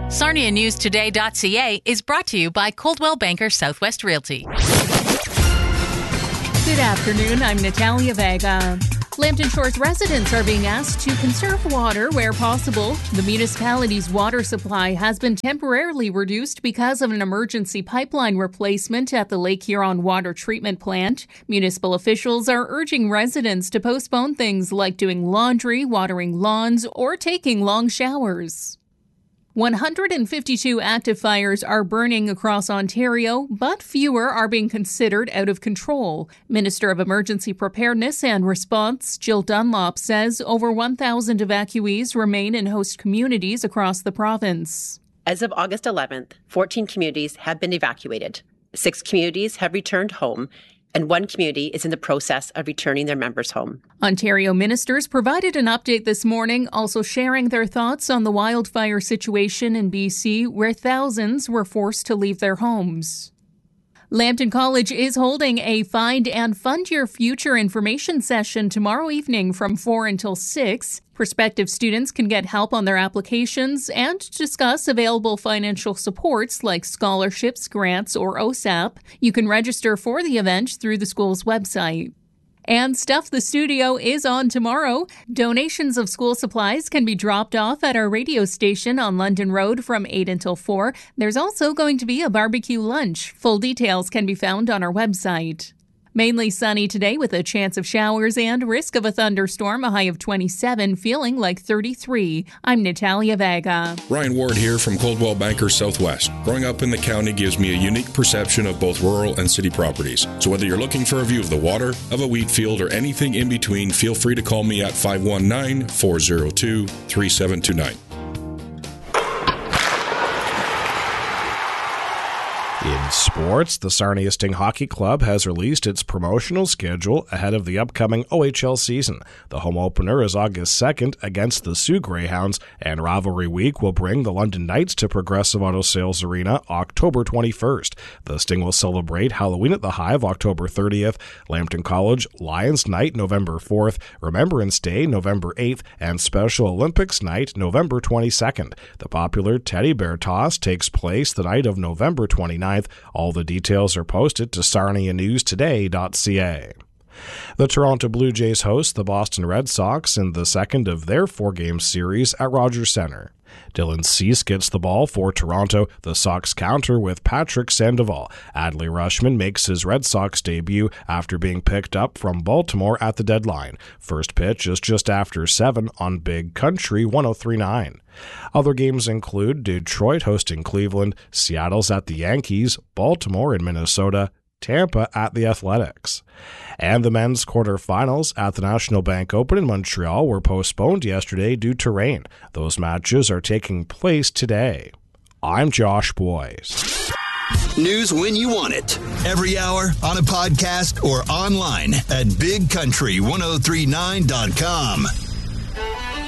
SarniaNewsToday.ca is brought to you by Coldwell Banker Southwest Realty. Good afternoon, I'm Natalia Vega. Lambton Shores residents are being asked to conserve water where possible. The municipality's water supply has been temporarily reduced because of an emergency pipeline replacement at the Lake Huron Water Treatment Plant. Municipal officials are urging residents to postpone things like doing laundry, watering lawns, or taking long showers. 152 active fires are burning across Ontario, but fewer are being considered out of control. Minister of Emergency Preparedness and Response, Jill Dunlop, says over 1,000 evacuees remain in host communities across the province. As of August 11th, 14 communities have been evacuated. 6 communities have returned home, and 1 community is in the process of returning their members home. Ontario ministers provided an update this morning, also sharing their thoughts on the wildfire situation in BC, where thousands were forced to leave their homes. Lambton College is holding a Find and Fund Your Future information session tomorrow evening from 4 until 6. Prospective students can get help on their applications and discuss available financial supports like scholarships, grants, or OSAP. You can register for the event through the school's website. And Stuff the Studio is on tomorrow. Donations of school supplies can be dropped off at our radio station on London Road from 8 until 4. There's also going to be a barbecue lunch. Full details can be found on our website. Mainly sunny today with a chance of showers and risk of a thunderstorm, a high of 27, feeling like 33. I'm Natalia Vega. Ryan Ward here from Coldwell Banker Southwest. Growing up in the county gives me a unique perception of both rural and city properties. So whether you're looking for a view of the water, of a wheat field, or anything in between, feel free to call me at 519-402-3729. In sports, the Sarnia Sting Hockey Club has released its promotional schedule ahead of the upcoming OHL season. The home opener is August 2nd against the Sioux Greyhounds, and Rivalry Week will bring the London Knights to Progressive Auto Sales Arena October 21st. The Sting will celebrate Halloween at the Hive October 30th, Lambton College Lions Night November 4th, Remembrance Day November 8th, and Special Olympics Night November 22nd. The popular Teddy Bear Toss takes place the night of November 29th. All the details are posted to SarniaNewsToday.ca. The Toronto Blue Jays host the Boston Red Sox in the second of their 4-game series at Rogers Centre. Dylan Cease gets the ball for Toronto. The Sox counter with Patrick Sandoval. Adley Rutschman makes his Red Sox debut after being picked up from Baltimore at the deadline. First pitch is just after 7 on Big Country 103.9. Other games include Detroit hosting Cleveland, Seattle's at the Yankees, Baltimore and Minnesota, Tampa at the Athletics. And the men's quarterfinals at the National Bank Open in Montreal were postponed yesterday due to rain. Those matches are taking place today. I'm Josh Boyce. News when you want it. Every hour, on a podcast, or online at bigcountry1039.com.